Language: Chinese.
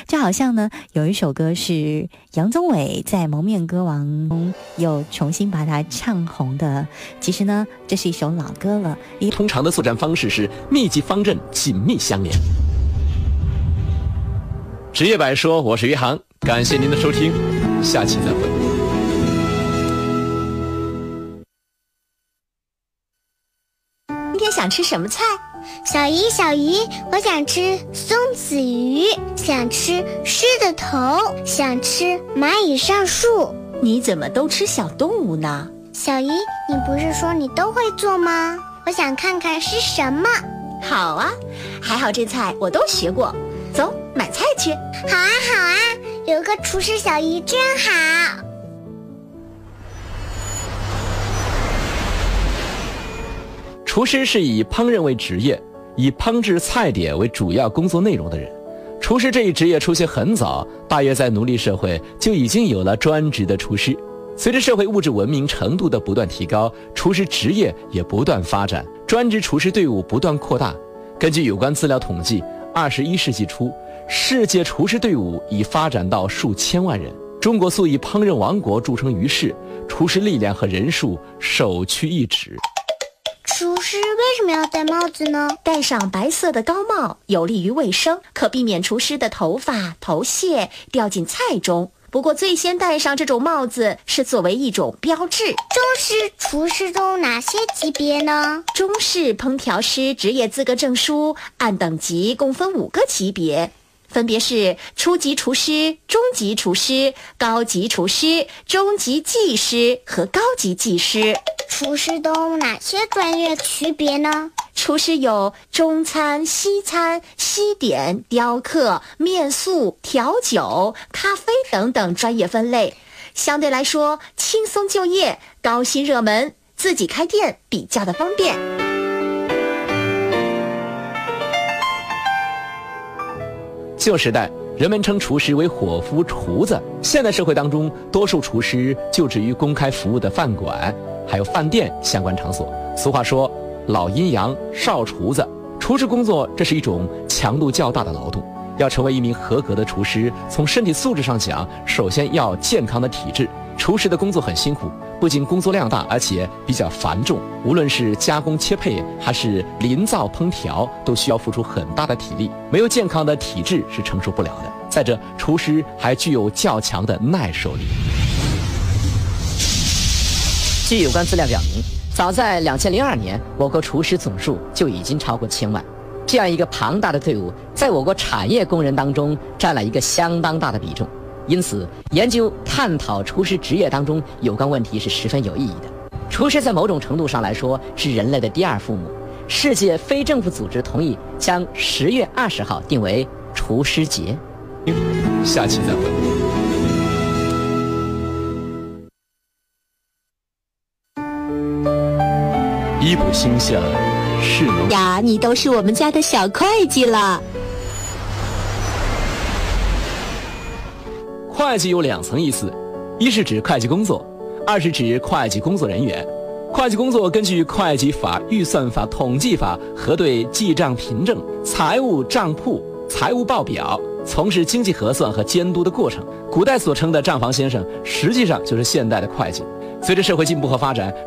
就好像呢，有一首歌是杨宗纬在《蒙面歌王》中又重新把它唱红的。其实呢，这是一首老歌了。 通常的作战方式是密集方阵，紧密相连。职业百说，我是于航，感谢您的收听，下期再会。 今天想吃什么菜？ 小姨，我想吃松子鱼，想吃狮的头，想吃蚂蚁上树。 你怎么都吃小动物呢？ 小姨，你不是说你都会做吗？我想看看是什么。 好啊，还好这菜我都学过。走，买菜去。 好啊，有个厨师小姨真好。 厨师是以烹饪为职业，以烹制菜点为主要工作内容的人。厨师这一职业出现很早，大约在奴隶社会就已经有了专职的厨师。随着社会物质文明程度的不断提高，厨师职业也不断发展，专职厨师队伍不断扩大。根据有关资料统计，21世纪初，世界厨师队伍已发展到数千万人。中国素以烹饪王国著称于世，厨师力量和人数首屈一指。 厨师为什么要戴帽子呢？ 戴上白色的高帽有利于卫生，可避免厨师的头发、头屑掉进菜中。不过最先戴上这种帽子是作为一种标志。 中式厨师中哪些级别呢？ 中式烹调师职业资格证书按等级共分5个级别，分别是初级厨师、中级厨师、高级厨师、中级技师和高级技师。 厨师都有哪些专业区别呢？ 厨师有中餐、西餐、西点、雕刻、面塑、调酒、咖啡等等专业分类。相对来说，轻松就业，高薪热门，自己开店比较的方便。 旧时代，人们称厨师为伙夫、厨子。现代社会当中，多数厨师就职于公开服务的饭馆，还有饭店相关场所。俗话说，老阴阳，少厨子。厨师工作这是一种强度较大的劳动。要成为一名合格的厨师，从身体素质上讲，首先要健康的体质。厨师的工作很辛苦，不仅工作量大，而且比较繁重。无论是加工切配，还是临灶烹调，都需要付出很大的体力。没有健康的体质是承受不了的。再者，厨师还具有较强的耐受力。 据有关资料表明，早在2002年，我国厨师总数就已经超过1000万。这样一个庞大的队伍，在我国产业工人当中占了一个相当大的比重。因此，研究探讨厨师职业当中有关问题是十分有意义的。厨师在某种程度上来说是人类的第二父母。世界非政府组织同意将10月20号定为厨师节。 下期再会。衣不兴下，士农呀，你都是我们家的小会计了。 会计有2层意思，一是指会计工作，二是指会计工作人员。会计工作根据会计法、预算法、统计法核对记账凭证、财务账簿、财务报表，从事经济核算和监督的过程。古代所称的账房先生，实际上就是现代的会计。随着社会进步和发展，